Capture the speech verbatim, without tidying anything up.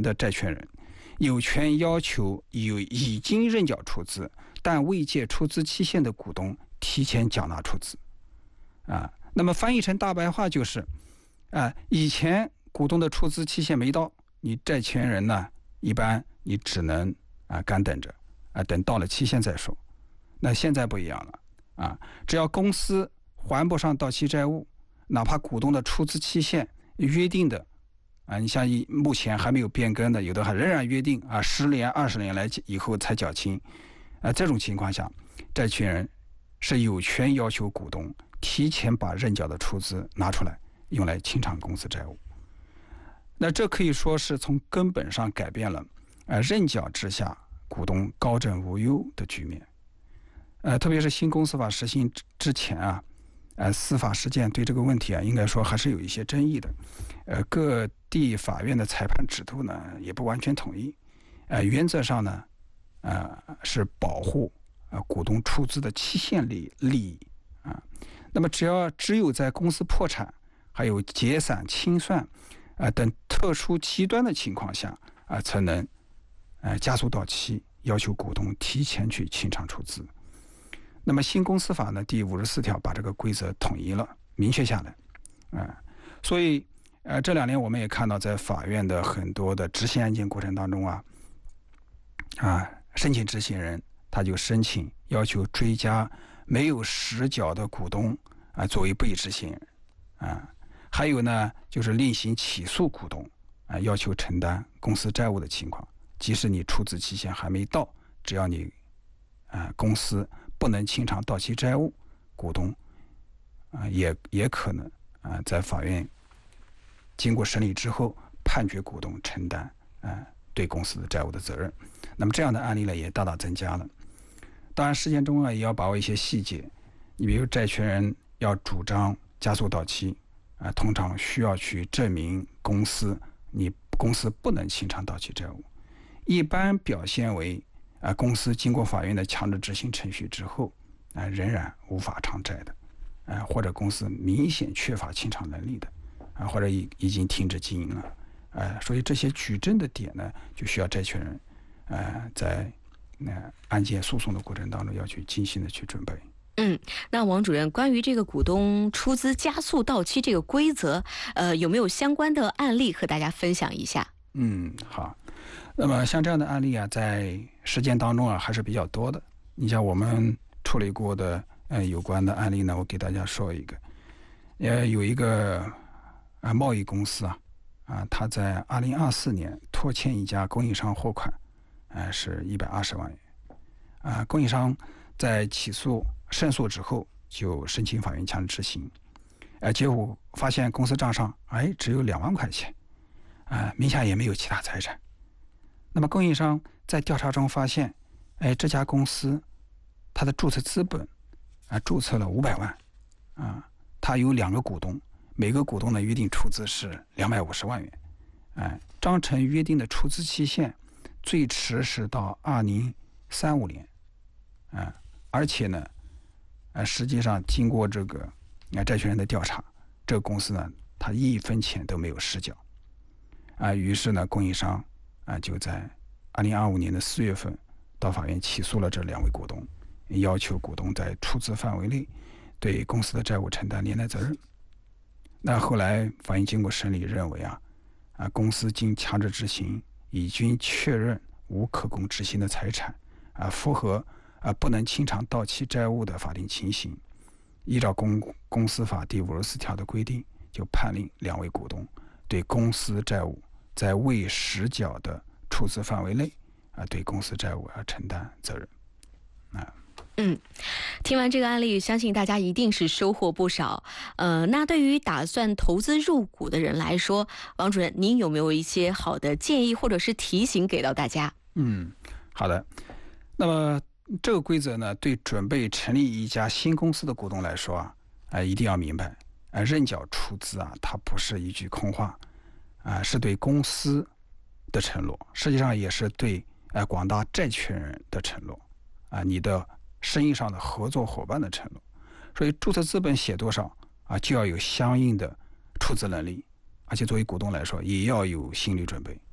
的债权人有权要求有已经认缴出资但未届出资期限的股东提前缴纳出资。啊，那么翻译成大白话就是，啊，以前股东的出资期限没到，你债权人呢，一般你只能啊干等着，啊等到了期限再说。那现在不一样了，啊，只要公司还不上到期债务，哪怕股东的出资期限约定的，啊，你像目前还没有变更的，有的还仍然约定啊十年、二十年来以后才缴清，啊，这种情况下，债权人是有权要求股东提前把认缴的出资拿出来，用来清偿公司债务。那这可以说是从根本上改变了，呃，认缴之下股东高枕无忧的局面。呃，特别是新公司法实行之前啊，呃，司法实践对这个问题啊，应该说还是有一些争议的。呃，各地法院的裁判制度呢，也不完全统一。呃，原则上呢，呃，是保护呃股东出资的期限利利益啊。那么，只要只有在公司破产、还有解散清算啊、呃、等特殊极端的情况下啊、呃，才能呃加速到期，要求股东提前去清偿出资。那么新公司法呢第五十四条把这个规则统一了，明确下来，啊、呃，所以呃这两年我们也看到，在法院的很多的执行案件过程当中啊，啊申请执行人他就申请要求追加没有实缴的股东啊、呃、作为被执行人啊、呃，还有呢就是另行起诉股东啊、呃，要求承担公司债务的情况，即使你出资期限还没到，只要你啊、呃、公司不能清偿到期债务，股东啊、呃、也也可能啊、呃、在法院经过审理之后判决股东承担啊、呃、对公司的债务的责任。那么这样的案例呢也大大增加了。当然实践中啊也要把握一些细节，你比如债权人要主张加速到期啊、呃，通常需要去证明公司你公司不能清偿到期债务，一般表现为啊，公司经过法院的强制执行程序之后，啊，仍然无法偿债的，啊，或者公司明显缺乏清偿能力的，啊，或者已已经停止经营了，啊，所以这些举证的点呢，就需要债权人，啊，在呃案件诉讼的过程当中要去精心的去准备。 嗯，那王主任，关于这个股东出资加速到期这个规则，呃，有没有相关的案例和大家分享一下？ 嗯，好。那么像这样的案例啊，在实践当中啊还是比较多的。你像我们处理过的呃有关的案例呢，我给大家说一个。呃，有一个啊贸易公司啊啊，他在二零二四年拖欠一家供应商货款，啊是一百二十万元。啊，供应商在起诉胜诉之后，就申请法院强制执行。呃，结果发现公司账上哎只有两万块钱，啊名下也没有其他财产。那么供应商在调查中发现，哎，这家公司它的注册资本啊注册了五百万，啊，它有两个股东，每个股东的约定出资是两百五十万元，哎，章程约定的出资期限最迟是到二零三五年，啊，而且呢，啊，实际上经过这个啊债权人的调查，这个公司呢，它一分钱都没有实缴，啊，于是呢，供应商啊，就在二零二五年的四月份到法院起诉了这两位股东，要求股东在出资范围内对公司的债务承担连带责任。那后来法院经过审理认为啊，啊公司经强制执行已经确认无可供执行的财产，啊符合啊不能清偿到期债务的法定情形，依照公公司法第五十四条的规定，就判令两位股东对公司债务在未实缴的出资范围内啊，对公司债务要承担责任啊。 嗯，听完这个案例，相信大家一定是收获不少。呃，那对于打算投资入股的人来说，王主任，您有没有一些好的建议或者是提醒给到大家？ 嗯，好的。那么这个规则呢，对准备成立一家新公司的股东来说啊，啊、呃、一定要明白，啊、呃、认缴出资啊，它不是一句空话，啊、呃、是对公司的承诺，实际上也是对呃广大债权人的承诺啊、呃，你的生意上的合作伙伴的承诺。所以注册资本写多少啊，就要有相应的出资能力，而且作为股东来说，也要有心理准备